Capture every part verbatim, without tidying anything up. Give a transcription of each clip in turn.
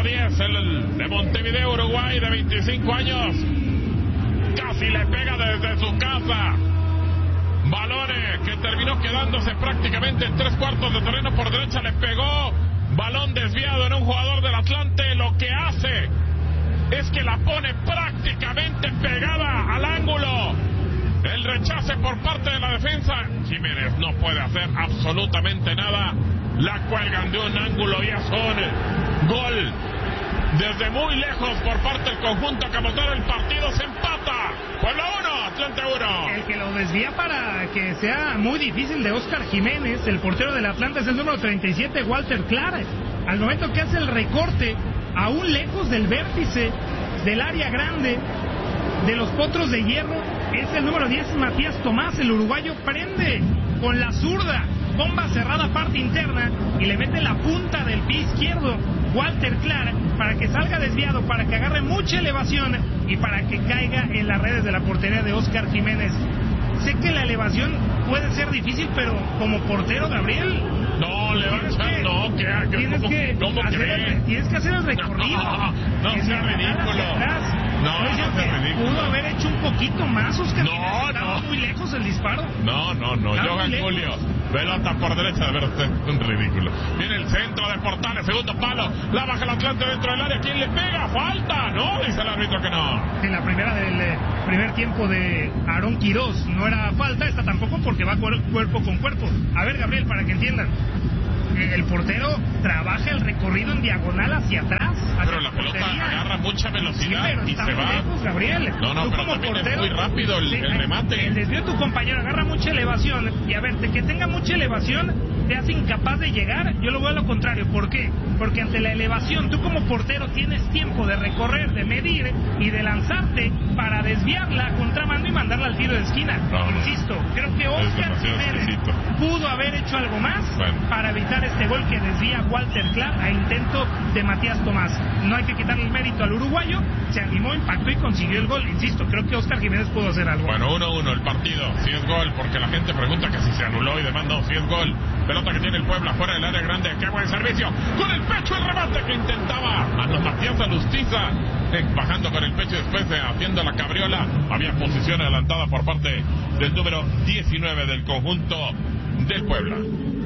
diez, el de Montevideo, Uruguay, de veinticinco años. Casi le pega desde su casa. Balones que terminó quedándose prácticamente en tres cuartos de terreno por derecha. Le pegó. Balón desviado en un jugador del Atlante. Lo que hace es que la pone prácticamente pegada al ángulo. El rechace por parte de la defensa. Jiménez no puede hacer absolutamente nada. La cuelgan de un ángulo y es un gol desde muy lejos por parte del conjunto que mostró el partido. Se empata. Puebla uno, Atlante uno. El que lo desvía para que sea muy difícil de Óscar Jiménez, el portero del Atlante, es el número treinta y siete, Walter Clara. Al momento que hace el recorte, aún lejos del vértice del área grande de los Potros de Hierro, es el número diez, Matías Tomás. El uruguayo prende con la zurda, bomba cerrada parte interna, y le mete la punta del pie izquierdo Walter Clara para que salga desviado, para que agarre mucha elevación y para que caiga en las redes de la portería de Óscar Jiménez. Sé que la elevación puede ser difícil, pero como portero, Gabriel, no le va a echar, no, que, que tienes ¿cómo, que ¿cómo hacer cree? el, tienes que hacer el recorrido. No, no, no sea ridículo. No, no sea ridículo. Pudo haber hecho un poquito más, Óscar. No, Estaba no. muy lejos el disparo. No, no, no. Estaba Johan muy Julio. lejos. Pelota por derecha, de verdad, es un ridículo. Viene el centro de Portales, segundo palo. La baja el Atlante dentro del área. ¿Quién le pega? ¡Falta! No, dice el árbitro que no. En la primera del eh, primer tiempo de Aarón Quirós no era falta, esta tampoco, porque va cuer- cuerpo con cuerpo. A ver, Gabriel, para que entiendan. El portero trabaja el recorrido en diagonal hacia atrás. Hacia Pero la pelota portería. agarra mucha velocidad, sí, pero y está se muy va. lejos, Gabriel. No, no, Tú pero como también portero, es muy rápido el, sí, el remate. El desvío de tu compañero agarra mucha elevación. Y a ver, de que tenga mucha elevación te hace incapaz de llegar. Yo lo veo a lo contrario. ¿Por qué? Porque ante la elevación tú como portero tienes tiempo de recorrer, de medir y de lanzarte para desviarla a contramano y mandarla al tiro de esquina. No, no. Insisto, creo que Óscar demasiado Jiménez exquisito. pudo haber hecho algo más Bueno. para evitar este gol que desvía Walter Clark a intento de Matías Tomás. No hay que quitarle el mérito al uruguayo, se animó, impactó y consiguió el gol. Insisto, creo que Óscar Jiménez pudo hacer algo. Bueno, uno uno el partido. Si es gol, porque la gente pregunta que si se anuló y demás. No, si es gol. Pelota que tiene el Puebla fuera del área grande. ¡Qué buen servicio! Con el pecho el remate que intentaba a los Matías Alustiza. Eh, bajando con el pecho después de haciendo la cabriola. Había posición adelantada por parte del número diecinueve del conjunto del Puebla.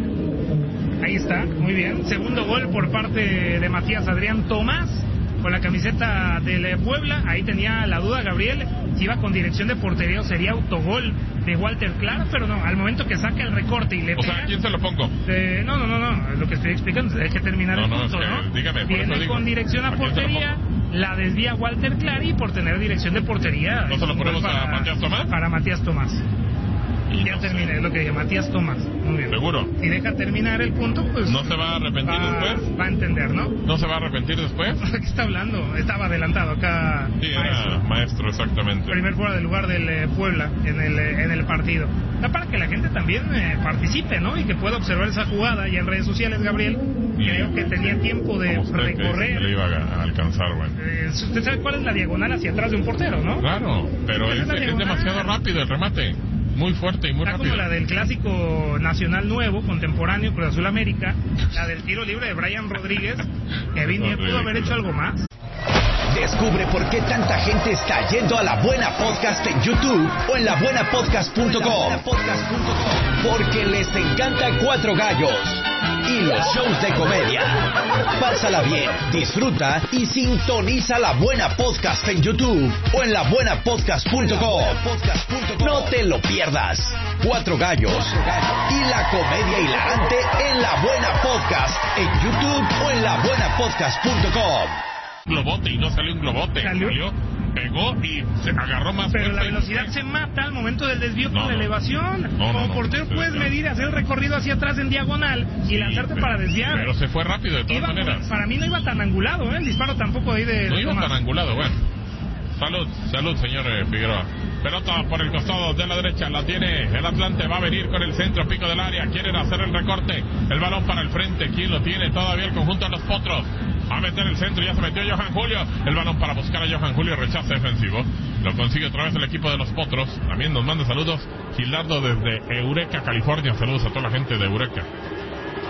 Ahí está, muy bien. Segundo gol por parte de Matías Adrián Tomás con la camiseta del Puebla. Ahí tenía la duda Gabriel si iba con dirección de portería o sería autogol de Walter Clark, pero no, al momento que saca el recorte y le O pega, sea, ¿quién se lo pongo? eh, no, no, no, no, lo que estoy explicando hay que terminar No, el no, punto, es que, ¿no? dígame, por Viene eso digo. con dirección a ¿A quién se lo portería, la desvía Walter Clark y por tener dirección de portería. ¿No se lo ponemos para, a Matías Tomás? Para Matías Tomás. Y Ya no sé. terminé, es lo que dije, Matías Tomás. Muy bien. ¿Seguro? Si deja terminar el punto, pues... ¿No se va a arrepentir va, después? va a entender, ¿no? ¿No se va a arrepentir después? ¿Qué está hablando? Estaba adelantado acá. Sí, era maestro. maestro, exactamente. Primer fuera de lugar del eh, Puebla en el, eh, en el partido. Da para que la gente también eh, participe, ¿no? Y que pueda observar esa jugada. Y en redes sociales, Gabriel, Y creo que tenía tiempo de como usted que dice recorrer. que le iba a, a alcanzar, bueno. Eh, usted sabe cuál es la diagonal hacia atrás de un portero, ¿no? Claro, pero Esa es, es la es diagonal. demasiado rápido el remate. Muy fuerte y muy Está rápido. como la del clásico nacional nuevo, contemporáneo, Cruz Azul América, la del tiro libre de Brian Rodríguez. Kevin Díaz pudo haber hecho algo más. Descubre por qué tanta gente está yendo a La Buena Podcast en YouTube o en la buena podcast punto com. Porque les encanta Cuatro Gallos y los shows de comedia. Pásala bien, disfruta y sintoniza La Buena Podcast en YouTube o en la buena podcast punto com. No te lo pierdas. Cuatro Gallos y la comedia hilarante en La Buena Podcast en YouTube o en la buena podcast punto com. Globote y no salió un globote. ¿Salió? Salió, pegó y se agarró más Pero fuerza la y- velocidad se mata al momento del desvío No, con la no. elevación. No, no, Como no, portero no, puedes no. medir, hacer el recorrido hacia atrás en diagonal y Sí, lanzarte pero- para desviar. Pero se fue rápido de todas Iba muy- maneras. para mí no iba tan angulado, ¿eh? El disparo tampoco ahí de... No de iba Tomás. tan angulado, bueno. Salud, salud, señor eh, Figueroa. Pelota por el costado de la derecha, la tiene el Atlante, va a venir con el centro, pico del área, quieren hacer el recorte, el balón para el frente, ¿quién lo tiene? Todavía el conjunto de los Potros, a meter el centro, ya se metió Johan Julio, el balón para buscar a Johan Julio, rechace defensivo, lo consigue otra vez el equipo de los Potros, también nos manda saludos, Gilardo desde Eureka, California, saludos a toda la gente de Eureka.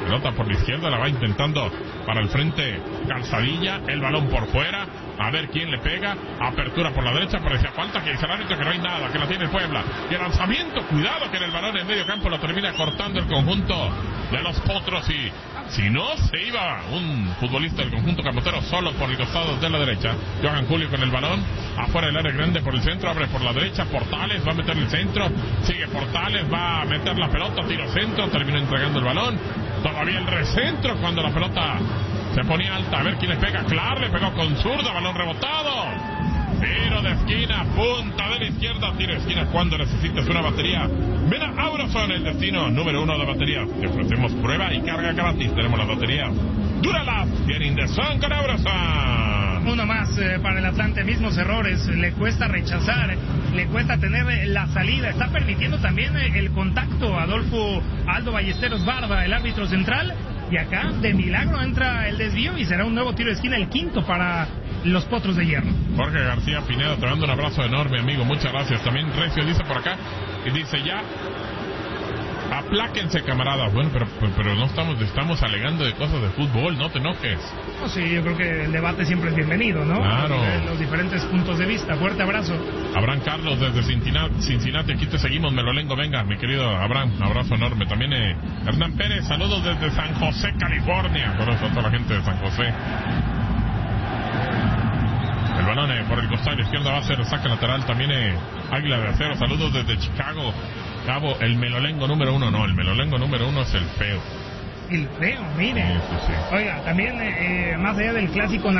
Pelota por la izquierda, la va intentando para el frente Calzadilla, el balón por fuera, a ver quién le pega, apertura por la derecha, parecía falta, que dice el árbitro que no hay nada, que la tiene Puebla, y el lanzamiento, cuidado que en el balón en medio campo lo termina cortando el conjunto de los Potros, y si no se iba un futbolista del conjunto camotero solo por el costado de la derecha. Johan Julio con el balón, afuera del área grande por el centro, abre por la derecha, Portales va a meter el centro, sigue Portales, va a meter la pelota, tiro centro, terminó entregando el balón, todavía el recentro cuando la pelota se ponía alta, a ver quién le pega, Clar le pegó con zurda, balón rebotado, tiro de esquina, punta de la izquierda, tiro de esquina cuando necesitas una batería. Ven a Auroson, el destino número uno de baterías. Te ofrecemos prueba y carga gratis. Tenemos las baterías Duralast, Getting the Sun con Auroson. Uno más eh, para el Atlante, mismos errores, le cuesta rechazar, le cuesta tener la salida, está permitiendo también el contacto. Adolfo Aldo Ballesteros Barba, el árbitro central, y acá de milagro entra el desvío y será un nuevo tiro de esquina, el quinto para los Potros de Hierro. Jorge García Pineda, te mando un abrazo enorme, amigo, muchas gracias. También Recio dice por acá, y dice ya, apláquense, camaradas. Bueno, pero, pero, pero no estamos, estamos alegando de cosas de fútbol, no te enojes. No, sí, yo creo que el debate siempre es bienvenido, ¿no? Claro. Los diferentes puntos de vista. Fuerte abrazo. Abraham Carlos desde Cincinnati, Cincinnati, aquí te seguimos, Melolengo, venga, mi querido Abraham, abrazo enorme. También eh, Hernán Pérez, saludos desde San José, California. Por eso a toda la gente de San José. El balón eh, por el costado izquierdo va a ser saque lateral. También eh, Águila de Acero, saludos desde Chicago. Cabo, el Melolengo número uno, no, el Melolengo número uno es el feo. El feo, mire. Sí, sí, sí. Oiga, también eh, más allá del clásico